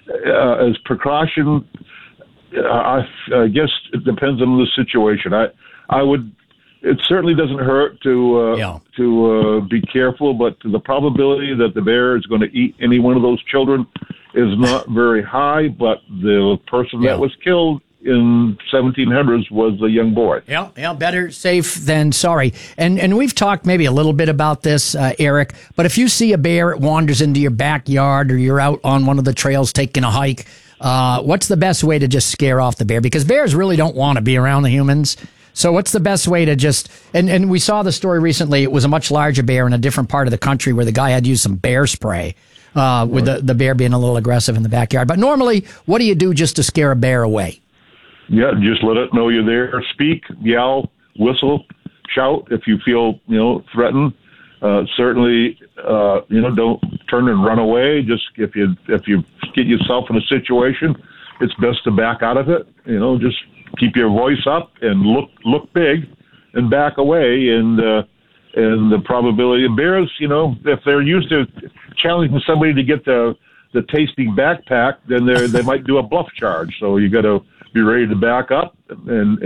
as precaution, I guess it depends on the situation. I would. It certainly doesn't hurt to be careful, but the probability that the bear is going to eat any one of those children is not very high. But the person that was killed in 1700s was a young boy. Yeah, better safe than sorry. And we've talked maybe a little bit about this, Eric, but if you see a bear, it wanders into your backyard or you're out on one of the trails taking a hike, what's the best way to just scare off the bear? Because bears really don't want to be around the humans. So what's the best way to just, and we saw the story recently, it was a much larger bear in a different part of the country where the guy had used some bear spray, with the bear being a little aggressive in the backyard. But normally, what do you do just to scare a bear away? Yeah, just let it know you're there. Speak, yell, whistle, shout if you feel, threatened. Certainly, don't turn and run away. Just if you get yourself in a situation, it's best to back out of it. Just keep your voice up and look big and back away. And the probability of bears, if they're used to challenging somebody to get the tasting backpack, then they might do a bluff charge. So you got to be ready to back up and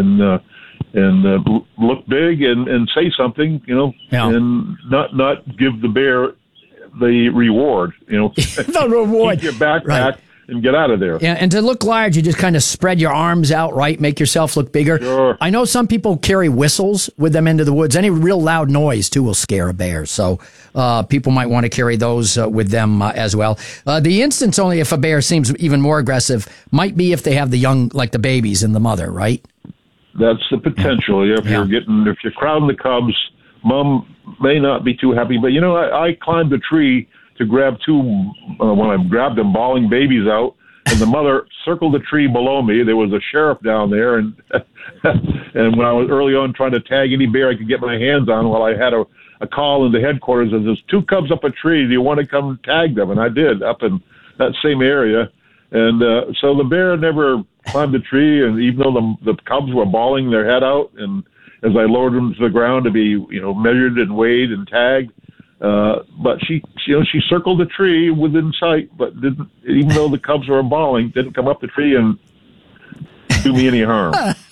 look big and say something, and not give the bear the reward, The reward. Keep your backpack. Right. And get out of there. Yeah, and to look large, you just kind of spread your arms out, right? Make yourself look bigger. Sure. I know some people carry whistles with them into the woods. Any real loud noise, too, will scare a bear. So people might want to carry those with them as well. The instance only if a bear seems even more aggressive might be if they have the young, like the babies in the mother, right? That's the potential. Yeah. If you're crowding the cubs, mom may not be too happy. But, I climbed a tree to grab two, when I grabbed them, bawling babies out, and the mother circled the tree below me. There was a sheriff down there, and and when I was early on trying to tag any bear I could get my hands on, well, I had a call into headquarters, and there's two cubs up a tree. Do you want to come tag them? And I did, up in that same area. And so the bear never climbed the tree, and even though the cubs were bawling their head out, and as I lowered them to the ground to be, measured and weighed and tagged, but she circled the tree within sight, but didn't, even though the cubs were bawling, didn't come up the tree and do me any harm.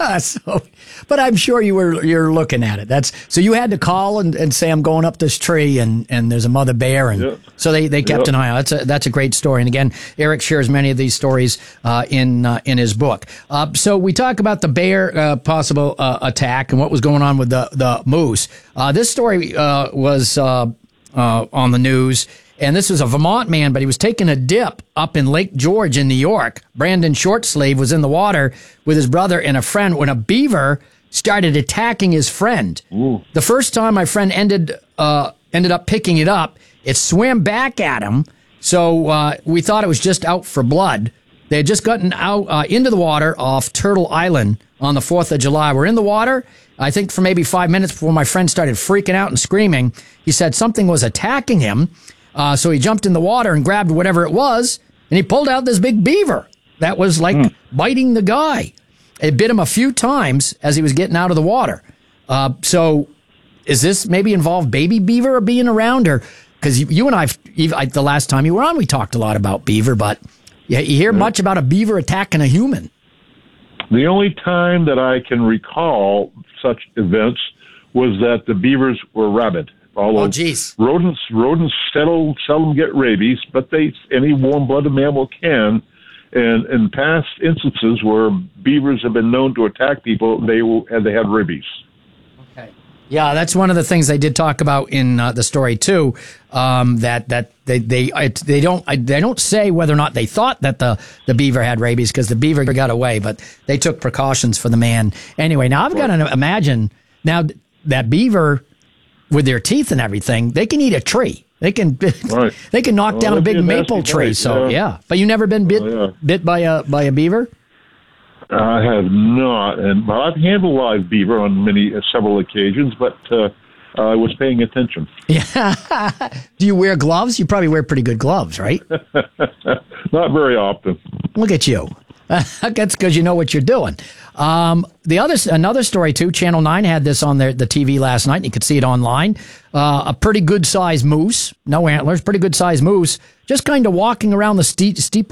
But I'm sure you're looking at it. So you had to call and say, I'm going up this tree and there's a mother bear. And so they kept an eye on it. That's a great story. And again, Eric shares many of these stories, in his book. So we talk about the bear, possible, attack and what was going on with the moose. This story, was, on the news. And this was a Vermont man, but he was taking a dip up in Lake George in New York. Brandon Shortsleeve was in the water with his brother and a friend when a beaver started attacking his friend. Ooh. The first time my friend ended up picking it up, it swam back at him. So we thought it was just out for blood. They had just gotten out into the water off Turtle Island on the 4th of July. We're in the water, I think, for maybe 5 minutes before my friend started freaking out and screaming. He said something was attacking him. So he jumped in the water and grabbed whatever it was, and he pulled out this big beaver that was biting the guy. It bit him a few times as he was getting out of the water. So is this maybe involve baby beaver being around? Or because you and I, the last time you were on, we talked a lot about beaver, but you hear much about a beaver attacking a human. The only time that I can recall such events was that the beavers were rabid. Although rodents seldom get rabies, but any warm-blooded mammal can. And in past instances where beavers have been known to attack people, they had rabies. Okay. Yeah, that's one of the things they did talk about in the story too. That they don't say whether or not they thought that the beaver had rabies because the beaver got away, but they took precautions for the man anyway. Now I've got to imagine now that beaver, with their teeth and everything, they can eat a tree. They can knock down a big maple tree. So but you never been bit by a beaver? I have not, and I've handled live beaver on several occasions, but I was paying attention. Yeah. Do you wear gloves? You probably wear pretty good gloves, right? Not very often. Look at you. That's because you know what you're doing. Another story too. Channel 9 had this on the TV last night, and you could see it online. A pretty good sized moose, no antlers, pretty good sized moose, just kind of walking around the steep